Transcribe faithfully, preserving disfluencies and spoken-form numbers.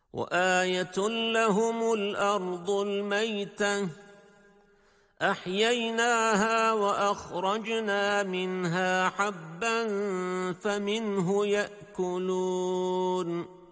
وآية لهم الأرض الميتة أحييناها وأخرجنا منها حبا فمنه يأكلون